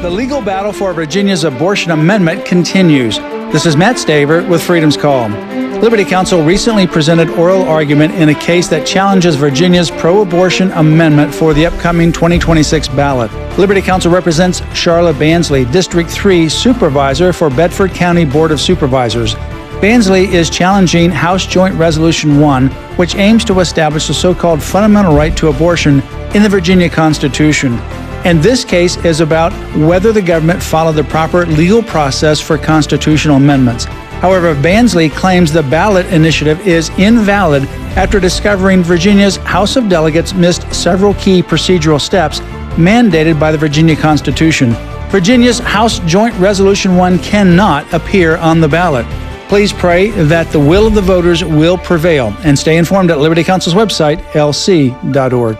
The legal battle for Virginia's abortion amendment continues. This is Matt Staver with Freedom's Call. Liberty Counsel recently presented oral argument in a case that challenges Virginia's pro-abortion amendment for the upcoming 2026 ballot. Liberty Counsel represents Charla Bansley, District 3 Supervisor for Bedford County Board of Supervisors. Bansley is challenging House Joint Resolution 1, which aims to establish the so-called fundamental right to abortion in the Virginia Constitution. And this case is about whether the government followed the proper legal process for constitutional amendments. However, Bansley claims the ballot initiative is invalid after discovering Virginia's House of Delegates missed several key procedural steps mandated by the Virginia Constitution. Virginia's House Joint Resolution 1 cannot appear on the ballot. Please pray that the will of the voters will prevail, and stay informed at Liberty Counsel's website, lc.org.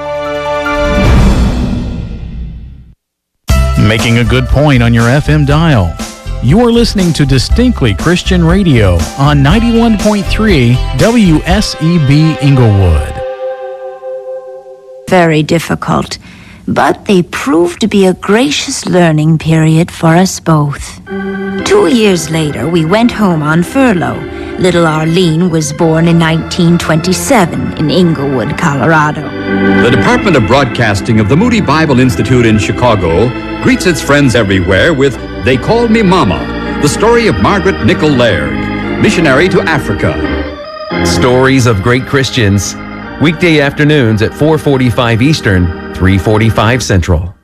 Making a good point on your FM dial. You are listening to Distinctly Christian Radio on 91.3 WSEB Inglewood. Very difficult, but they proved to be a gracious learning period for us both. 2 years later, we went home on furlough. Little Arlene was born in 1927 in Inglewood, Colorado. The Department of Broadcasting of the Moody Bible Institute in Chicago greets its friends everywhere with They Call Me Mama, the story of Margaret Nichol Laird, missionary to Africa. Stories of Great Christians, weekday afternoons at 4:45 Eastern, 3:45 Central.